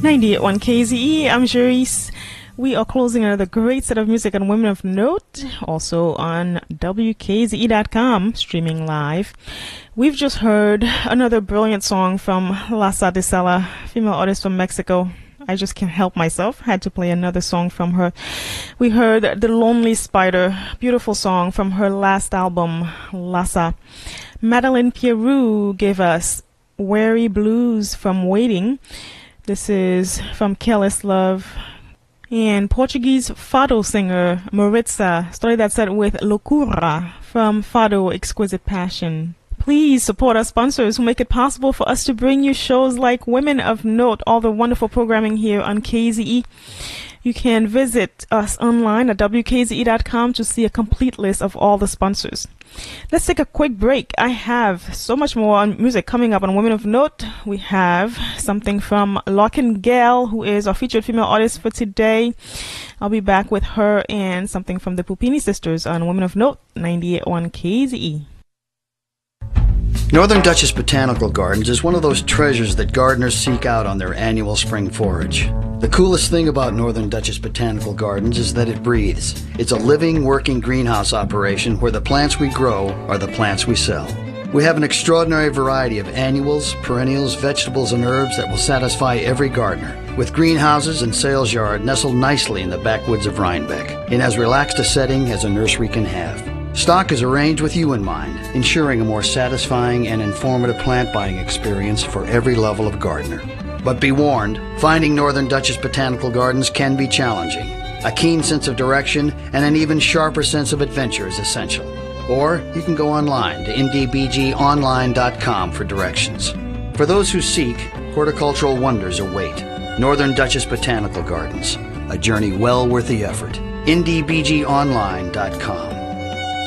98.1 KZE, I'm Jerice. We are closing another great set of music on Women of Note, also on WKZE.com, streaming live. We've just heard another brilliant song from Lasa de Sela, female artist from Mexico. I just can't help myself. Had to play another song from her. We heard The Lonely Spider, beautiful song from her last album, Lasa. Madeline Pierrou gave us Weary Blues from Waiting. This is from Careless Love. And Portuguese fado singer Maritza started that set with Loucura from Fado Exquisite Passion. Please support our sponsors who make it possible for us to bring you shows like Women of Note, all the wonderful programming here on KZE. You can visit us online at WKZE.com to see a complete list of all the sponsors. Let's take a quick break. I have so much more on music coming up on Women of Note. We have something from Larkin Gale, who is our featured female artist for today. I'll be back with her, and something from the Pupini Sisters on Women of Note, 98.1 KZE. Northern Duchess Botanical Gardens is one of those treasures that gardeners seek out on their annual spring forage. The coolest thing about Northern Duchess Botanical Gardens is that it breathes. It's a living, working greenhouse operation where the plants we grow are the plants we sell. We have an extraordinary variety of annuals, perennials, vegetables, and herbs that will satisfy every gardener, with greenhouses and sales yard nestled nicely in the backwoods of Rhinebeck, in as relaxed a setting as a nursery can have. Stock is arranged with you in mind, ensuring a more satisfying and informative plant buying experience for every level of gardener. But be warned, finding Northern Duchess Botanical Gardens can be challenging. A keen sense of direction and an even sharper sense of adventure is essential. Or you can go online to ndbgonline.com for directions. For those who seek, horticultural wonders await. Northern Duchess Botanical Gardens, a journey well worth the effort. ndbgonline.com.